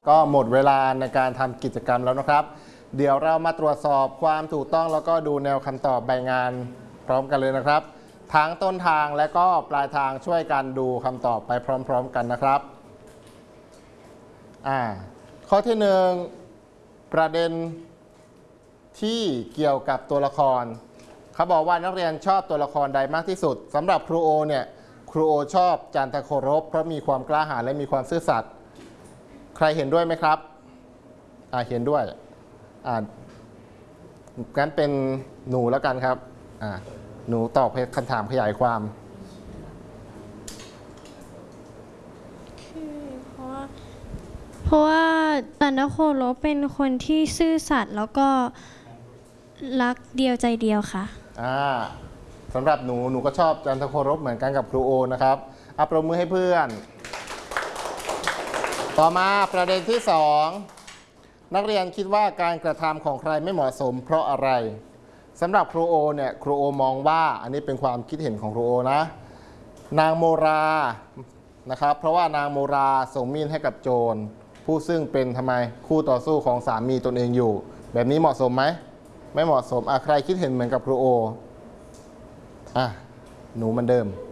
ก็หมดเวลาในการทำกิจกรรมแล้วนะครับเดี๋ยวเรามาตรวจสอบความถูกต้องแล้วก็ดูแนวคำตอบใบงานพร้อมกันเลยนะครับทั้งต้นทางและก็ปลายทางช่วยกันดูคำตอบไปพร้อมๆกันนะครับข้อที่1ประเด็นที่เกี่ยวกับตัวละครเขาบอกว่านักเรียนชอบตัวละครใดมากที่สุดสำหรับครูโอเนี่ยครูโอชอบจันทโครบเพราะมีความกล้าหาญและมีความซื่อสัตย์ใครเห็นด้วยไหมครับเห็นด้วยงั้นเป็นหนูแล้วกันครับหนูตอบคำถามขยายความเพราะว่าจันทโครบเป็นคนที่ซื่อสัตย์แล้วก็รักเดียวใจเดียวค่ะสำหรับหนูก็ชอบจันทโครบเหมือนกันกับครูโอนะครับปรบมือให้เพื่อนต่อมาประเด็นที่2นักเรียนคิดว่าการกระทำของใครไม่เหมาะสมเพราะอะไรสำหรับครูโอเนี่ยครูโอมองว่าอันนี้เป็นความคิดเห็นของครูโอนะนางโมรานะครับเพราะว่านางโมราส่งมีดให้กับโจรผู้ซึ่งเป็นทำไมคู่ต่อสู้ของสามีตนเองอยู่แบบนี้เหมาะสมไหมไม่เหมาะสมใครคิดเห็นเหมือนกับครูโอหนูเหมือนเดิม